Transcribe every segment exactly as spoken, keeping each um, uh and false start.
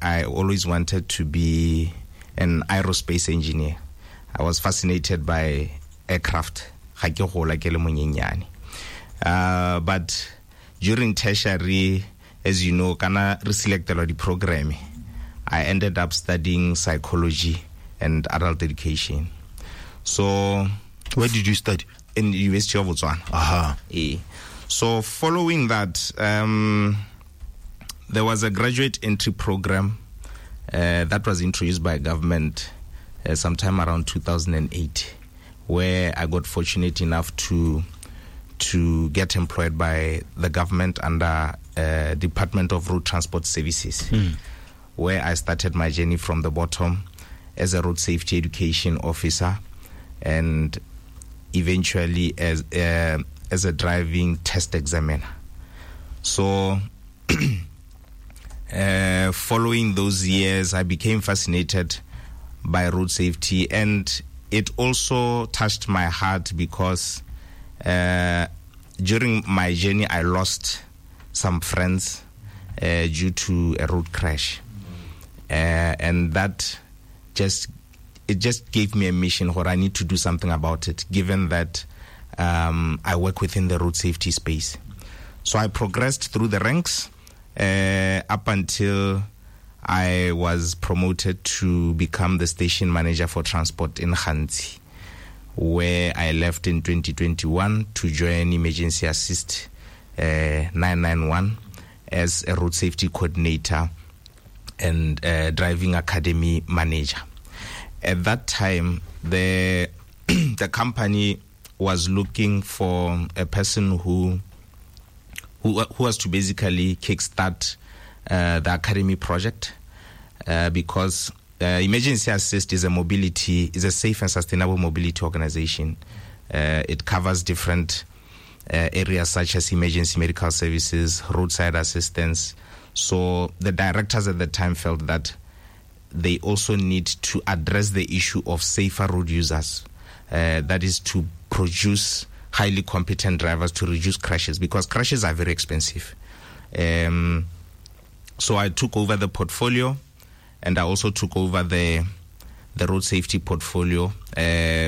I always wanted to be an aerospace engineer. I was fascinated by aircraft. Uh, but during tertiary, as you know, kana selected the program. I ended up studying psychology and adult education. So, where did you study? In the University of Botswana. Aha. Yeah. So, following that, um, there was a graduate entry program uh, that was introduced by government uh, sometime around two thousand eight, where I got fortunate enough to to get employed by the government under uh, Department of Road Transport Services, mm. where I started my journey from the bottom as a road safety education officer, and eventually as uh, as a driving test examiner. So, uh, following those years, I became fascinated by road safety, and it also touched my heart because uh, during my journey, I lost some friends uh, due to a road crash, uh, and that just it just gave me a mission where I need to do something about it, given that um, I work within the road safety space. So I progressed through the ranks uh, up until I was promoted to become the station manager for transport in Khanzi, where I left in twenty twenty-one to join Emergency Assist uh, nine nine one as a road safety coordinator and uh, driving academy manager. At that time, the the company was looking for a person who who, who was to basically kickstart uh, the academy project uh, because uh, Emergency Assist is a mobility is a safe and sustainable mobility organization. Uh, it covers different uh, areas such as emergency medical services, roadside assistance. So the directors at the time felt that they also need to address the issue of safer road users. Uh, that is to produce highly competent drivers to reduce crashes, because crashes are very expensive. Um, so I took over the portfolio, and I also took over the the road safety portfolio uh,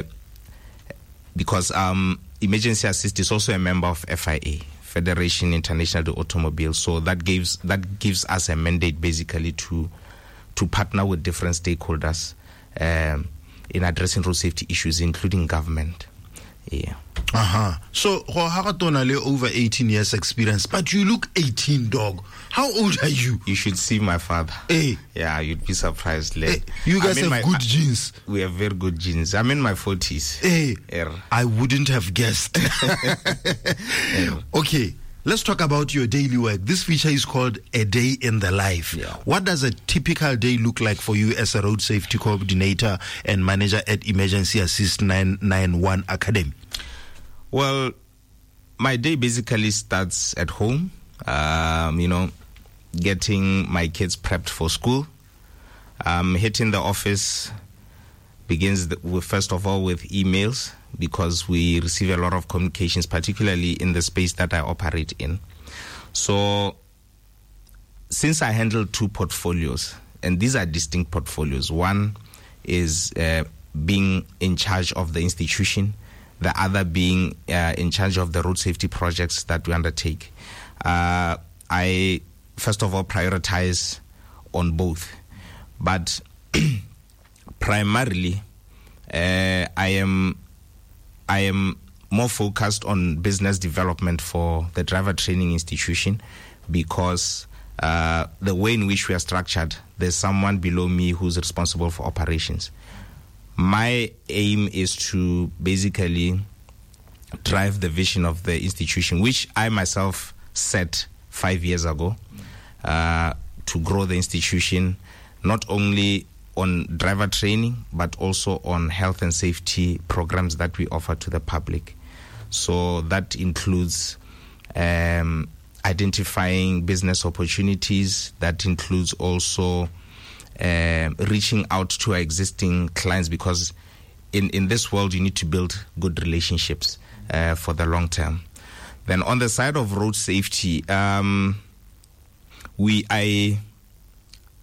because um, Emergency Assist is also a member of F I A, Federation International de Automobile. So that gives that gives us a mandate basically to to partner with different stakeholders um, in addressing road safety issues, including government. Yeah. Uh-huh. So, Hakatonale over eighteen years experience, but you look eighteen, dog. How old are you? You should see my father. Hey. Yeah, you'd be surprised. Hey. You guys have my, good genes. We have very good genes. I'm in my forties. Hey. Yeah. I wouldn't have guessed. Yeah. Okay. Let's talk about your daily work. This feature is called A Day in the Life. Yeah. What does a typical day look like for you as a road safety coordinator and manager at Emergency Assist nine nine one Academy? Well, my day basically starts at home, um, you know, getting my kids prepped for school. Um, hitting the office begins the, with, first of all, with emails, because we receive a lot of communications, particularly in the space that I operate in. So, since I handle two portfolios, and these are distinct portfolios, one is uh, being in charge of the institution, the other being uh, in charge of the road safety projects that we undertake. Uh, I, first of all, prioritize on both. But primarily, uh, I am I am more focused on business development for the driver training institution, because uh, the way in which we are structured, there's someone below me who's responsible for operations. My aim is to basically drive the vision of the institution, which I myself set five years ago, uh, to grow the institution, not only on driver training, but also on health and safety programs that we offer to the public. So that includes um, identifying business opportunities. That includes also uh, reaching out to our existing clients, because in, in this world you need to build good relationships uh, for the long term. Then on the side of road safety, um, we I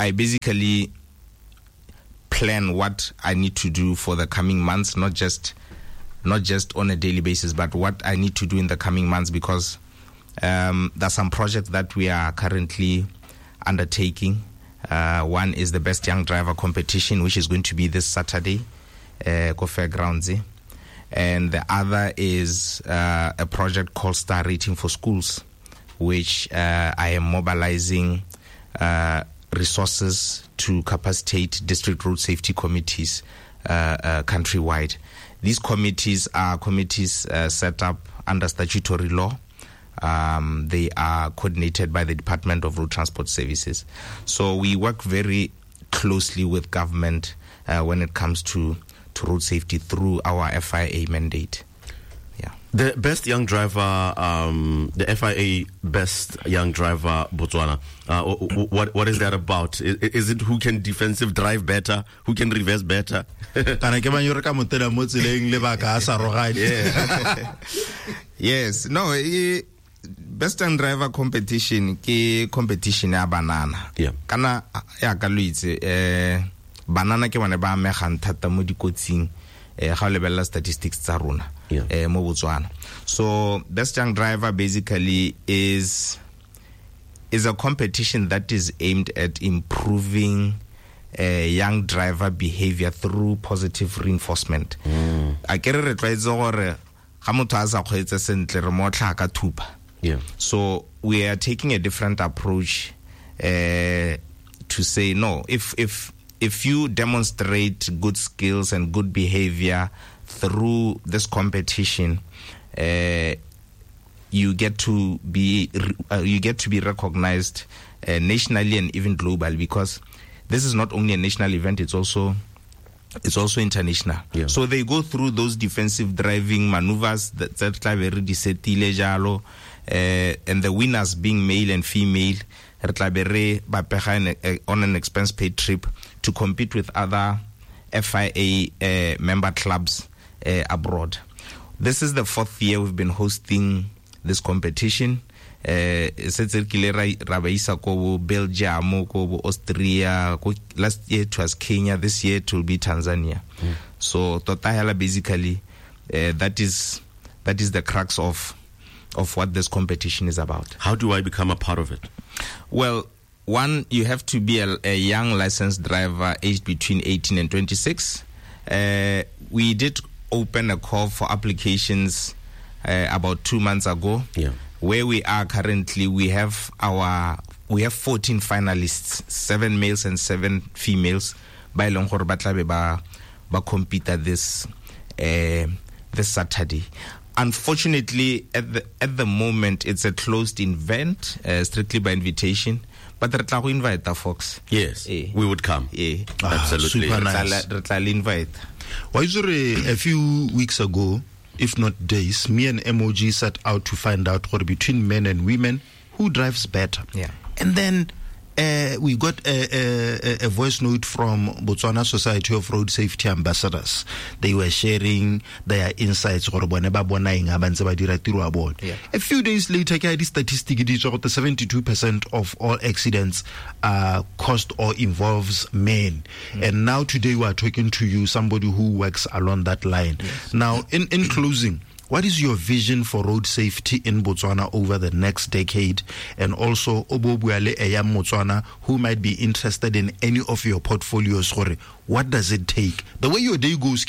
I basically plan what I need to do for the coming months, not just not just on a daily basis, but what I need to do in the coming months, because um, there's some projects that we are currently undertaking. Uh, one is the Best Young Driver competition, which is going to be this Saturday, uh, Ko Fairgrounds. And the other is uh, a project called Star Rating for Schools, which uh, I am mobilizing uh, resources to capacitate district road safety committees uh, uh, countrywide. These committees are committees uh, set up under statutory law. Um, they are coordinated by the Department of Road Transport Services. So we work very closely with government uh, when it comes to, to road safety through our F I A mandate. Yeah. The Best Young Driver, um, the F I A Best Young Driver Botswana, uh, what what is that about? Is, is it who can defensive drive better, who can reverse better? Yeah. Yes. No. It, Best Young Driver competition ke competition ya banana. Yeah. Kana ya ka luitse eh banana ke bone ba megang thata mo dikotsing eh ga lebella statistics tsa rona eh mo Botswana. So Best Young Driver basically is is a competition that is aimed at improving uh, young driver behavior through positive reinforcement. Mm. A kere re tloetse gore ga motho a sa kgweetsa sentle re mo tla ka thupa. Yeah. So we are taking a different approach uh, to say no. If if if you demonstrate good skills and good behavior through this competition, uh, you get to be uh, you get to be recognized uh, nationally and even globally, because this is not only a national event; it's also it's also international. Yeah. So they go through those defensive driving maneuvers that that are very disetile jalo. Uh, and the winners being male and female, on an expense paid trip to compete with other F I A uh, member clubs uh, abroad. This is the fourth year we've been hosting this competition. Uh, Belgium, Austria. Last year it was Kenya. This year it will be Tanzania. Mm. So Totahela basically, uh, that is that is the crux of. of what this competition is about. How do I become a part of it? Well, one, you have to be a, a young licensed driver aged between eighteen and twenty-six. Uh, we did open a call for applications uh, about two months ago. Yeah. Where we are currently, we have our we have fourteen finalists, seven males and seven females. By long batlabe ba ba compete at this uh, this Saturday. Unfortunately, at the at the moment, it's a closed event, uh, strictly by invitation. But re tla go invite the folks. Yes, eh. we would come. Eh. Ah, absolutely. Super nice. Re tla invite. Why is a few weeks ago, if not days, me and M O G set out to find out what between men and women who drives better. Yeah, and then. Uh, we got a, a, a voice note from Botswana Society of Road Safety Ambassadors. They were sharing their insights. Yeah. A few days later, the statistic is seventy-two percent of all accidents are caused or involves men. Mm. And now today we are talking to you, somebody who works along that line. Yes. Now, in, in closing, what is your vision for road safety in Botswana over the next decade? And also, Obobuale Eyam Botswana, who might be interested in any of your portfolios, what does it take? The way your day goes,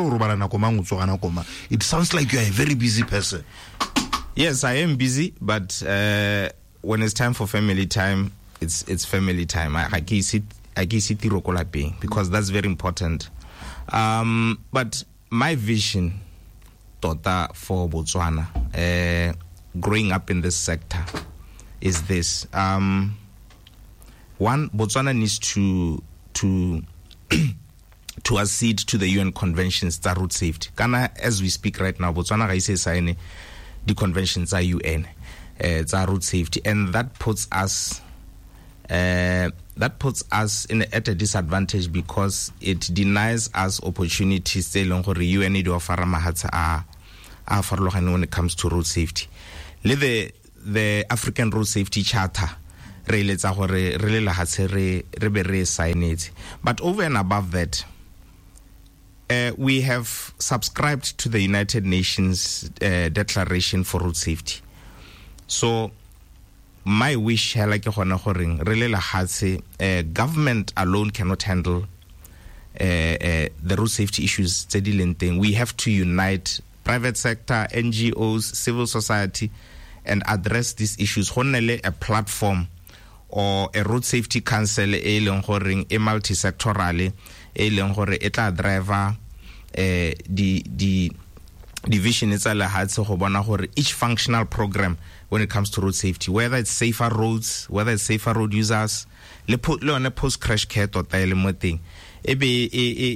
it sounds like you are a very busy person. Yes, I am busy, but uh, when it's time for family time, it's it's family time. I, I can sit, I can sit because that's very important. Um, but my vision Tota for Botswana, uh, growing up in this sector, is this: um, one, Botswana needs to to to accede to the U N conventions that road safety. Kana, as we speak right now, Botswana ga ise sign the conventions are U N, it's uh, road safety, and that puts us uh, that puts us in at a disadvantage because it denies us opportunities. Say long gore U N do offer mahatsa a a farologane when it comes to road safety. Le the the African Road Safety Charter re letsa gore re le lahatse re re be re signetse. But over and above that, uh, we have subscribed to the United Nations uh, Declaration for Road Safety. So my wish like ke gona gore re le lahatse, uh, government alone cannot handle uh, uh, the road safety issues tse di leng teng. We have to unite private sector, N G Os, civil society, and address these issues. Honele a platform or a road safety council e leng gore e multi-sectorally e leng gore e tla driver eh di di division tsa lahatse go bona gore each functional program when it comes to road safety, whether it's safer roads, whether it's safer road users, le le post crash care tota ile mo teng e be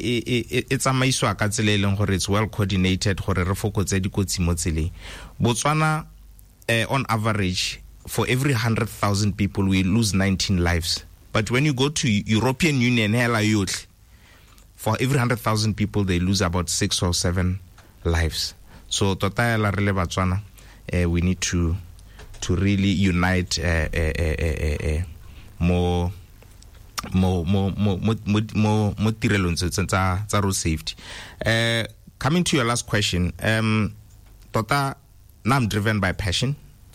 e tsamaiswa ka tsela e leng gore it's well coordinated gore re fokotse dikotsi mo tseleng. Botswana uh, on average for every one hundred thousand people we lose nineteen lives, but when you go to European Union hela yotlhe, for every one hundred thousand people they lose about six or seven lives. So tota la re le Botswana uh, we need to to really unite uh, uh, uh, uh, uh, more more more more more more more tirelong tsa tsa road safety. Uh, coming to your last question, um tota now I'm driven by passion,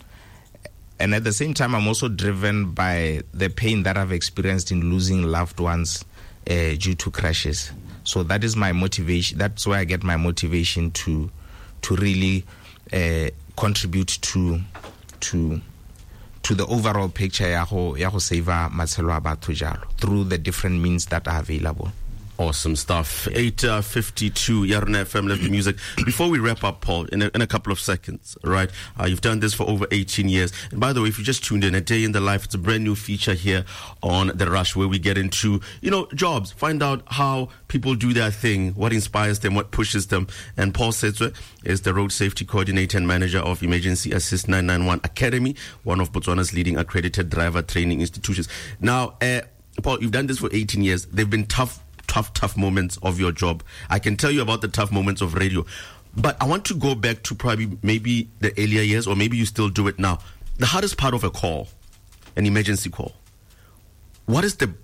and at the same time I'm also driven by the pain that I've experienced in losing loved ones uh, due to crashes. So that is my motivation. That's where I get my motivation to to really uh, contribute to to to the overall picture ya go ya go save matshelo a batho jalo through the different means that are available. Awesome stuff. eight fifty-two, Yarona F M, Live the Music. Before we wrap up, Paul, in a, in a couple of seconds, right? Uh, you've done this for over eighteen years. And by the way, if you just tuned in, A Day in the Life, it's a brand new feature here on The Rush where we get into, you know, jobs, find out how people do their thing, what inspires them, what pushes them. And Paul Setswe is the Road Safety Coordinator and Manager of Emergency Assist nine nine one Academy, one of Botswana's leading accredited driver training institutions. Now, uh, Paul, you've done this for eighteen years. They've been tough tough, tough moments of your job. I can tell you about the tough moments of radio. But I want to go back to probably maybe the earlier years, or maybe you still do it now. The hardest part of a call, an emergency call. What is the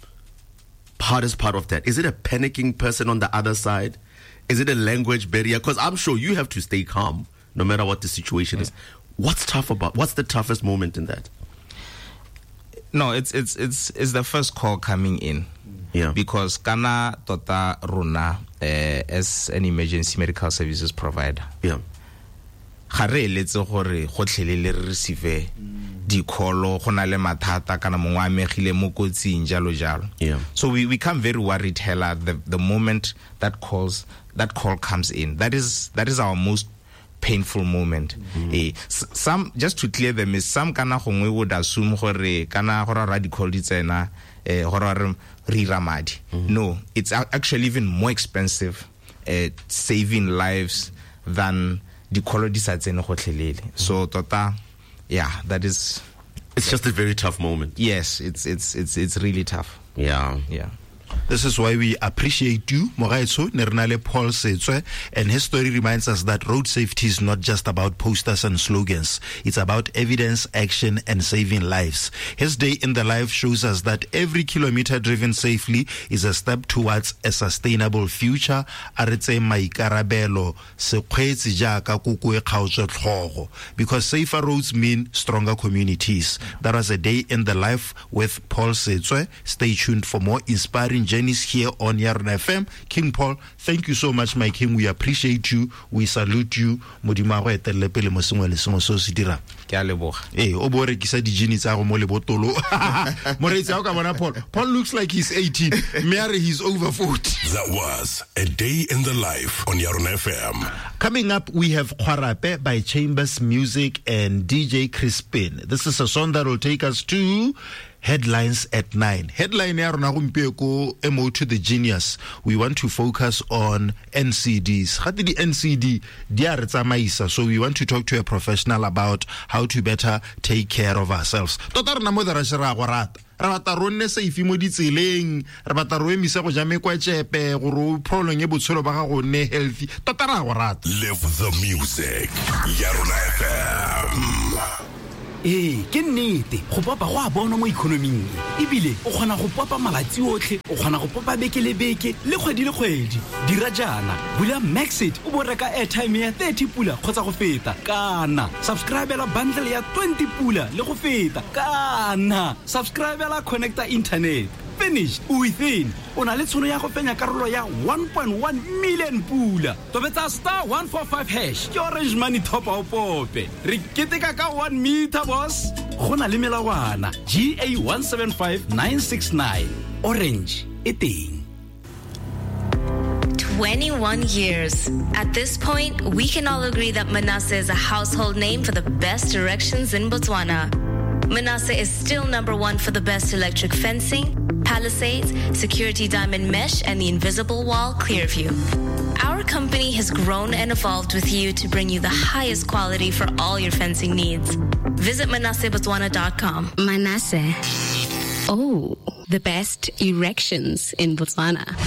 hardest part of that? Is it a panicking person on the other side? Is it a language barrier? Because I'm sure you have to stay calm no matter what the situation yeah. is. What's tough about, what's the toughest moment in that? No, it's it's it's it's the first call coming in. Yeah. Because kana tota runa uh, as an emergency medical services provider. Yeah. Gare letse gore go tlhelele re receive di call go na le mathata kana mongwe a megile mo kotsing jalo jalo. Yeah. So we we come very worried hela the the moment that calls that call comes in. That is that is our most painful moment. Mm-hmm. Eh, some just to clear them is some kana gongwe would assume gore kana gore ra di call di tsena eh gore re ramadi. No, it's actually even more expensive uh, saving lives than the quality sa tsene go tlhelele. So tota yeah, that is it's just a very tough moment. Yes, it's it's it's it's really tough. Yeah. Yeah. This is why we appreciate you, Moraitso Nernale Paul Setswe, and his story reminds us that road safety is not just about posters and slogans. It's about evidence, action, and saving lives. His Day in the Life shows us that every kilometer driven safely is a step towards a sustainable future. Aretze maikarabelo sekgwetsi jaaka kuku e kgaotswe tlhogo, because safer roads mean stronger communities. That was A Day in the Life with Paul Setswe. Stay tuned for more inspiring journeys here on Yarona F M. King Paul, thank you so much, my king. We appreciate you. We salute you. Modimo go etelle pele mo sengwe le sengwe so se dira. Ke a leboga. Eh, o bo rekisa di jeans tsa go mo le botolo. Moreitsi a ka bona Paul. Paul looks like he's eighteen. Mary, he's over forty. That was A Day in the Life on Yarona F M. Coming up, we have Khwarape by Chambers Music and D J Crispin. This is a song that will take us to Headlines at nine. Headline ya rona gompieko emo to the genius. We want to focus on N C Ds. Gate di N C D di a re tsamaisa, so we want to talk to a professional about how to better take care of ourselves. Tota rena mo the rush ra go rata. Ra bata ronne seifi mo ditseleng, ra bata ro emisa go ja mekwa tsepe go ro prolong e botshelo ba ga go ne healthy. Tota ra go rata. Live the music. Yarona F M. ee ke nnete go popa go a bona mo economing ebile o kgona go popa malatsi otlhe o kgona go popa beke le beke le kgwedi le kgwedi dira jaana bula Maxit o bo reka airtime ya thirty pula kgotsa go feta kana subscribela bundle ya twenty pula le go feta kana subscribela connecta internet finished within ona le tshono ya go fenya karolo ya one point one million pula tobetsa star one four five hash ke Orange Money top up pope re keteka ka one meter boss gona le melawana G A one seven five nine six nine Orange eteng. twenty-one years. At this point, we can all agree that Manasseh is a household name for the best erections in Botswana. Manasseh is still number one for the best electric fencing, palisades, security diamond mesh, and the invisible wall Clearview. Our company has grown and evolved with you to bring you the highest quality for all your fencing needs. Visit manasseh botswana dot com. Manasseh. Oh, the best erections in Botswana.